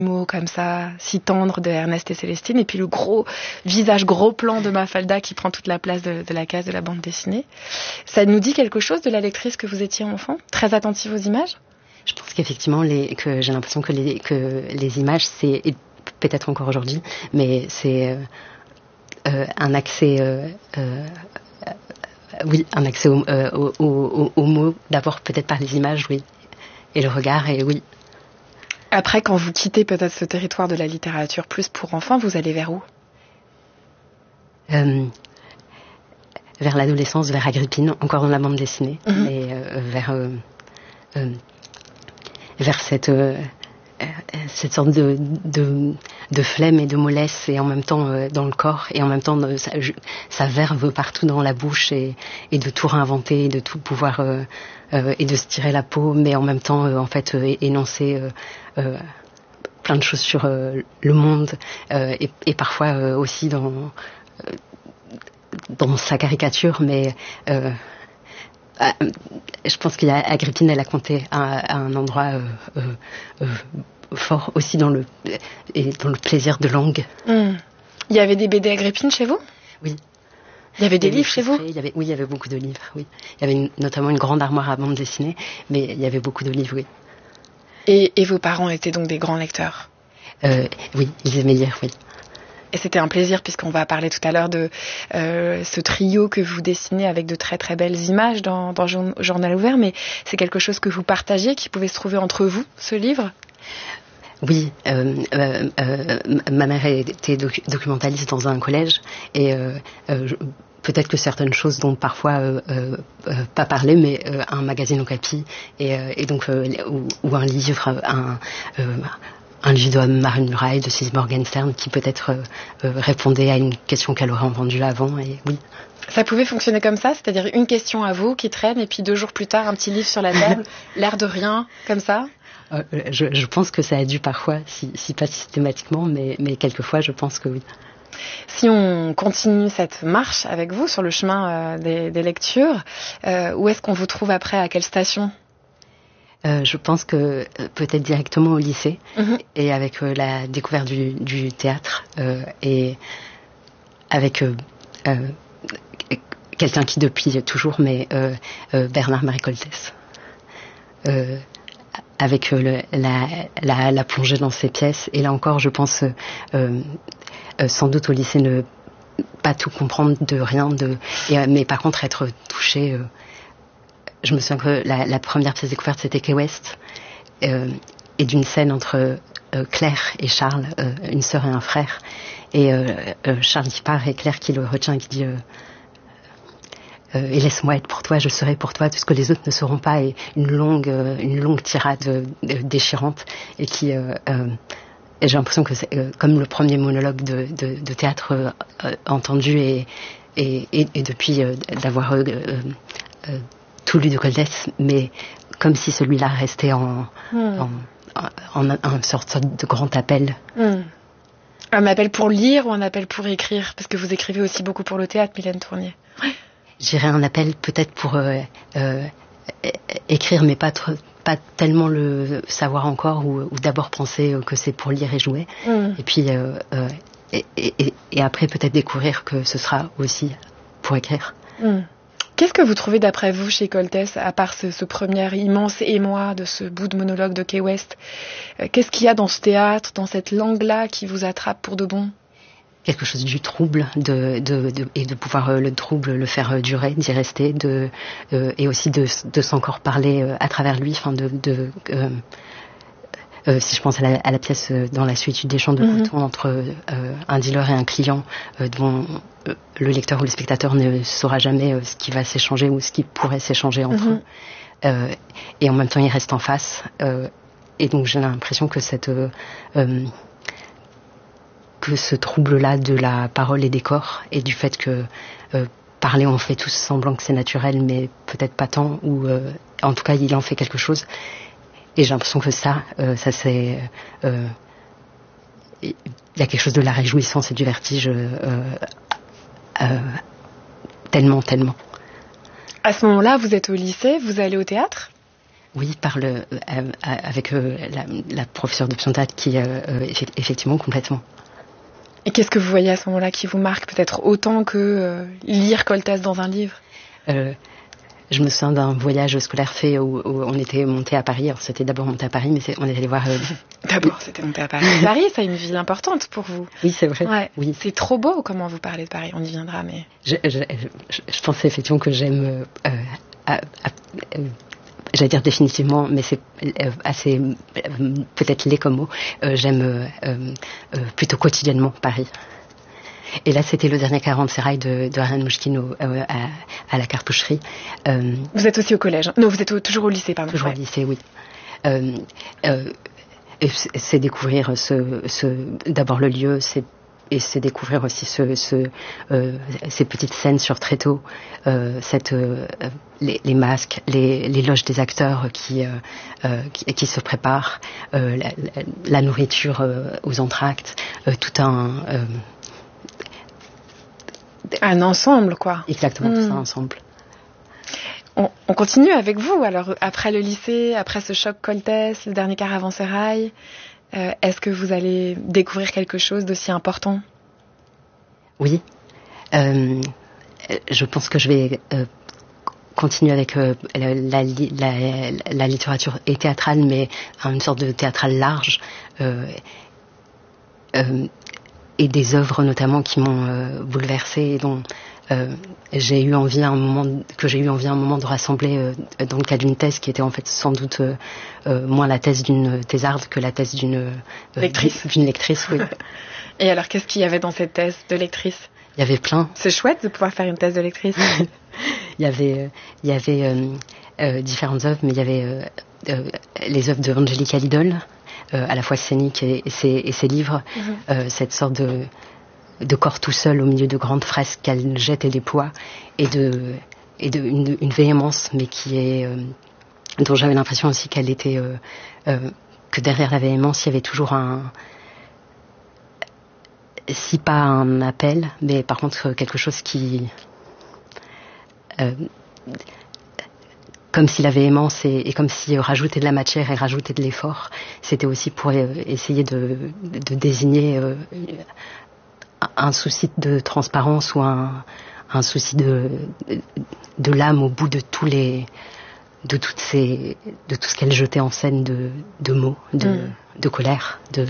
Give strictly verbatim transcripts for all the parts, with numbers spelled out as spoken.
mots comme ça, si tendres de Ernest et Célestine, et puis le gros visage, gros plan de Mafalda qui prend toute la place de, de la case de la bande dessinée. Ça nous dit quelque chose de la lectrice que vous étiez enfant, très attentive aux images? Je pense qu'effectivement, les, que j'ai l'impression que les, que les images, c'est, et peut-être encore aujourd'hui, mais c'est euh, euh, un accès... Euh, euh, oui, un accès au, euh, au, au, au mot, d'abord peut-être par les images, oui, et le regard, et oui. Après, quand vous quittez peut-être ce territoire de la littérature plus pour enfants, vous allez vers où? euh, Vers l'adolescence, vers Agrippine, encore dans la bande dessinée, mm-hmm. et euh, vers, euh, euh, vers cette, euh, cette sorte de, de, de flemme et de mollesse, et en même temps euh, dans le corps, et en même temps euh, ça, je, ça verve partout dans la bouche, et, et de tout réinventer, de tout pouvoir... Euh, Euh, et de se tirer la peau, mais en même temps, euh, en fait, euh, énoncer euh, euh, plein de choses sur euh, le monde, euh, et, et parfois euh, aussi dans euh, dans sa caricature, mais euh, euh, je pense qu'il y a Agrippine, elle a compté à, à un endroit euh, euh, euh, fort aussi dans le et dans le plaisir de langue. Mmh. Il y avait des B D Agrippine chez vous? Oui. Il y avait des il y livres avait chez vous? il y avait, Oui, il y avait beaucoup de livres, oui. Il y avait une, notamment une grande armoire à bande dessinée, mais il y avait beaucoup de livres, oui. Et, et vos parents étaient donc des grands lecteurs? euh, Oui, ils aimaient lire, oui. Et c'était un plaisir, puisqu'on va parler tout à l'heure de euh, ce trio que vous dessinez avec de très très belles images dans, dans Journal ouvert, mais c'est quelque chose que vous partagiez, qui pouvait se trouver entre vous, ce livre? Oui, euh, euh, euh, ma mère était doc- documentaliste dans un collège, et euh, euh, je, peut-être que certaines choses dont parfois euh, euh, euh, pas parler, mais euh, un magazine au capi, et, euh, et donc euh, ou, ou un livre, un, euh, un livre de Marine Muraille, de Cécile Morgenstern, qui peut-être euh, euh, répondait à une question qu'elle aurait entendue avant, et oui. Ça pouvait fonctionner comme ça, c'est-à-dire une question à vous qui traîne, et puis deux jours plus tard, un petit livre sur la table, l'air de rien, comme ça? Euh, je, je pense que ça a dû parfois, si, si pas systématiquement, mais, mais quelquefois, je pense que oui. Si on continue cette marche avec vous sur le chemin euh, des, des lectures, euh, où est-ce qu'on vous trouve après? À quelle station? euh, Je pense que euh, peut-être directement au lycée, mm-hmm. et avec euh, la découverte du, du théâtre, euh, et avec euh, euh, quelqu'un qui depuis toujours, mais euh, euh, Bernard-Marie Coltès. Euh, avec euh, le, la, la, la plongée dans ses pièces. Et là encore, je pense, euh, euh, sans doute au lycée, ne pas tout comprendre de rien, de, et, euh, mais par contre être touchée. Euh, je me souviens que la, la première pièce découverte, c'était Key West, euh, et d'une scène entre euh, Claire et Charles, euh, une sœur et un frère. Et euh, euh, Charles qui part, et Claire qui le retient, et qui dit... Euh, Euh, et laisse-moi être pour toi, je serai pour toi tout ce que les autres ne seront pas, et une longue, euh, une longue tirade euh, déchirante, et qui, euh, euh, et j'ai l'impression que c'est euh, comme le premier monologue de, de, de théâtre euh, euh, entendu, et, et, et, et depuis euh, d'avoir euh, euh, tout lu de Coltès, mais comme si celui-là restait en, mm. en, en, en, en sorte de grand appel. Mm. Un appel pour lire ou un appel pour écrire? Parce que vous écrivez aussi beaucoup pour le théâtre, Mylène Tournier. Ouais. J'irais un appel peut-être pour euh, euh, écrire, mais pas, trop, pas tellement le savoir encore, ou, ou d'abord penser que c'est pour lire et jouer. Mm. Et puis, euh, euh, et, et, et après peut-être découvrir que ce sera aussi pour écrire. Mm. Qu'est-ce que vous trouvez d'après vous chez Coltès, à part ce, ce premier immense émoi de ce bout de monologue de Key West? euh, Qu'est-ce qu'il y a dans ce théâtre, dans cette langue-là, qui vous attrape pour de bon? Quelque chose du trouble, de, de, de, et de pouvoir euh, le trouble le faire euh, durer, d'y rester, de, euh, et aussi de, de s'encore parler euh, à travers lui. Enfin, de, de euh, euh, si je pense à la, à la pièce euh, dans la suite des champs de mm-hmm. coton entre euh, un dealer et un client, euh, dont euh, le lecteur ou le spectateur ne saura jamais euh, ce qui va s'échanger ou ce qui pourrait s'échanger entre mm-hmm. eux. Euh, et en même temps, ils restent en face. Euh, et donc, j'ai l'impression que cette euh, euh, que ce trouble-là de la parole et des corps, et du fait que euh, parler, on fait tous semblant que c'est naturel, mais peut-être pas tant, ou euh, en tout cas il en fait quelque chose. Et j'ai l'impression que ça, euh, ça c'est, il euh, y a quelque chose de la réjouissance et du vertige, euh, euh, tellement, tellement. À ce moment-là, vous êtes au lycée, vous allez au théâtre? Oui, par le, euh, avec euh, la, la professeure d'option théâtre qui, euh, euh, effectivement, complètement. Et qu'est-ce que vous voyez à ce moment-là qui vous marque peut-être autant que euh, lire Koltès dans un livre? euh, Je me souviens d'un voyage scolaire fait où, où on était monté à Paris. Alors c'était d'abord monté à Paris, mais c'est, on est allé voir... Euh... D'abord, c'était monté à Paris. Paris, ça a une ville importante pour vous. Oui, c'est vrai. Ouais. Oui. C'est trop beau comment vous parlez de Paris. On y viendra, mais... Je, je, je, je pense effectivement que j'aime... Euh, à, à, euh, j'allais dire définitivement, mais c'est euh, assez... Euh, peut-être laid comme mot. Euh, j'aime euh, euh, plutôt quotidiennement Paris. Et là, c'était le dernier caravansérail de, de Ariane Mouchkine au, euh, à, à la Cartoucherie. Euh, vous êtes aussi au collège? Non, vous êtes au, toujours au lycée, pardon. Toujours ouais. au lycée, oui. Euh, euh, c'est découvrir ce, ce, d'abord le lieu, c'est, et c'est découvrir aussi ce, ce, euh, ces petites scènes sur tréteau, euh, cette, euh, les, les masques, les, les loges des acteurs qui, euh, euh, qui, qui se préparent, euh, la, la, la nourriture euh, aux entr'actes, euh, tout un... Euh, un ensemble, quoi. Exactement, mmh. tout ça ensemble. On, on continue avec vous. Alors, après le lycée, après ce choc Koltès, le dernier caravansérail, euh, est-ce que vous allez découvrir quelque chose d'aussi important? Oui. Euh, je pense que je vais euh, continuer avec euh, la, la, la, la littérature et théâtrale, mais une sorte de théâtral large. Euh, euh, et des œuvres notamment qui m'ont euh, bouleversée et dont euh, j'ai eu envie à un moment que j'ai eu envie à un moment de rassembler euh, dans le cas d'une thèse qui était en fait sans doute euh, euh, moins la thèse d'une thésarde que la thèse d'une euh, lectrice. D'une lectrice, oui. Et alors qu'est-ce qu'il y avait dans cette thèse de lectrice? Il y avait plein. C'est chouette de pouvoir faire une thèse de lectrice. il y avait euh, il y avait euh, euh, différentes œuvres, mais il y avait euh, euh, les œuvres de Angelica Lidl. Euh, à la fois scénique et, et, ses, et ses livres, mmh. euh, cette sorte de, de corps tout seul au milieu de grandes fresques qu'elle jette et déploie, et de, et de une, une véhémence, mais qui est, euh, dont j'avais l'impression aussi qu'elle était, euh, euh, que derrière la véhémence, il y avait toujours un, si pas un appel, mais par contre quelque chose qui, euh, comme si la véhémence et, et comme si euh, rajouter de la matière et rajouter de l'effort, c'était aussi pour euh, essayer de, de désigner euh, un souci de transparence ou un, un souci de, de l'âme au bout de tous les, de toutes ces, de tout ce qu'elle jetait en scène de, de mots, de, mm. de colère, de,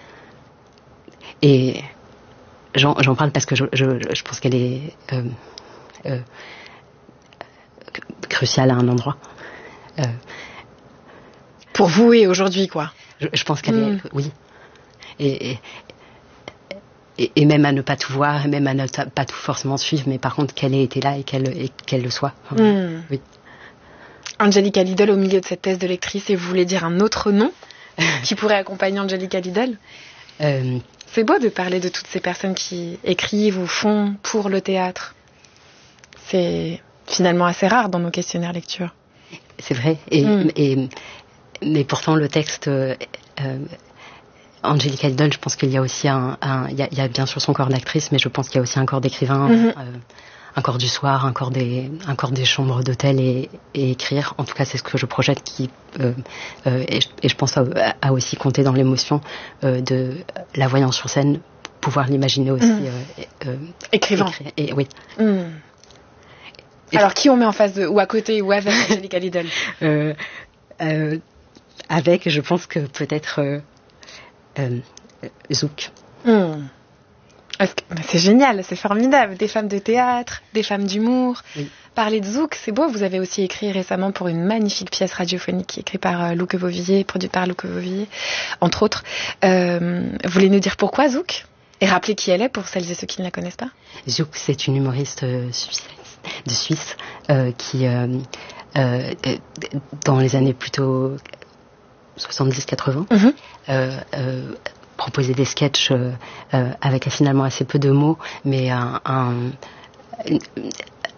et j'en, j'en parle parce que je, je, je pense qu'elle est euh, euh, cruciale à un endroit. Euh, Pour vous et aujourd'hui, quoi. Je, je pense qu'elle mmh. est... Oui. Et, et, et, et même à ne pas tout voir, et même à ne pas tout forcément suivre, mais par contre qu'elle ait été là et qu'elle, et qu'elle le soit. Enfin, mmh. Oui. Angelica Lidl au milieu de cette thèse de lectrice, et vous voulez dire un autre nom qui pourrait accompagner Angelica Lidl? euh... C'est beau de parler de toutes ces personnes qui écrivent ou font pour le théâtre. C'est finalement assez rare dans nos questionnaires lecture. C'est vrai. Et, mm. et, mais pourtant, le texte, euh, Angelica Lidl, je pense qu'il y a aussi un... un il, y a, il y a bien sûr son corps d'actrice, mais je pense qu'il y a aussi un corps d'écrivain, mm-hmm. euh, un corps du soir, un corps des, un corps des chambres d'hôtel et, et écrire. En tout cas, c'est ce que je projette qui... Euh, euh, et, et je pense à, à aussi compter dans l'émotion euh, de la voyance sur scène, pouvoir l'imaginer aussi... Mm. Euh, euh, écrivant. Écrire, et, oui. Mm. Alors, qui on met en face de, ou à côté, ou avec Angelica Lidl? euh, euh, Avec, je pense que peut-être euh, euh, Zouk. Mm. C'est génial, c'est formidable. Des femmes de théâtre, des femmes d'humour. Oui. Parler de Zouk, c'est beau. Vous avez aussi écrit récemment pour une magnifique pièce radiophonique écrite par euh, Louque Vauvilliers, produite par Louque Vauvilliers, entre autres. Euh, vous voulez nous dire pourquoi Zouk? Et rappeler qui elle est pour celles et ceux qui ne la connaissent pas? Zouk, c'est une humoriste euh, suisse. de Suisse euh, qui euh, euh, dans les années plutôt soixante-dix quatre-vingts mm-hmm. euh, euh, proposait des sketchs euh, euh, avec finalement assez peu de mots mais un, un, une,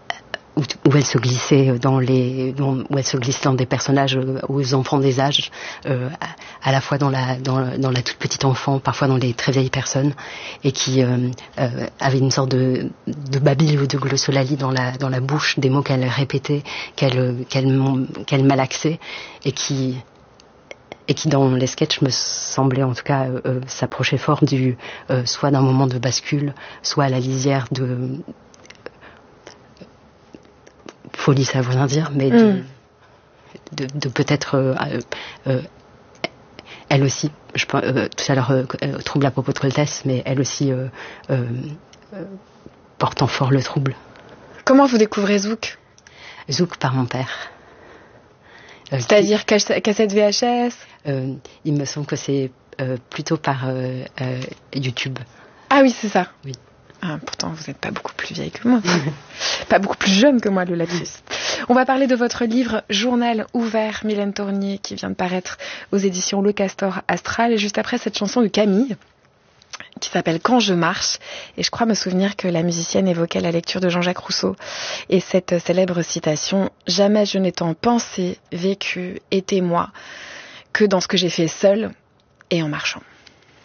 où, où elle se glissait dans les, où elle se glissait dans des personnages aux enfants des âges, euh, à, à la fois dans la, dans, dans la toute petite enfant, parfois dans les très vieilles personnes, et qui euh, euh, avait une sorte de, de babil ou de glossolalie dans la, dans la bouche, des mots qu'elle répétait, qu'elle, qu'elle, qu'elle malaxait, et qui, et qui dans les sketchs me semblait en tout cas euh, euh, s'approcher fort du, euh, soit d'un moment de bascule, soit à la lisière de folie, ça veut rien dire, mais de, mm. de, de peut-être euh, euh, elle aussi, je pense, euh, tout à l'heure euh, trouble à propos de Coltès, mais elle aussi euh, euh, euh, portant fort le trouble. Comment vous découvrez Zouk? Zouk par mon père. Euh, C'est-à-dire qui... cassette V H S? euh, Il me semble que c'est euh, plutôt par euh, euh, YouTube. Ah oui, c'est ça. Oui. Ah, pourtant, vous n'êtes pas beaucoup plus vieille que moi. Pas beaucoup plus jeune que moi, le lapsus. On va parler de votre livre Journal ouvert, Mylène Tournier, qui vient de paraître aux éditions Le Castor Astral. Et juste après, cette chanson de Camille, qui s'appelle Quand je marche. Et je crois me souvenir que la musicienne évoquait la lecture de Jean-Jacques Rousseau. Et cette célèbre citation, « Jamais je n'ai tant pensé, vécu, été moi, que dans ce que j'ai fait seul et en marchant ».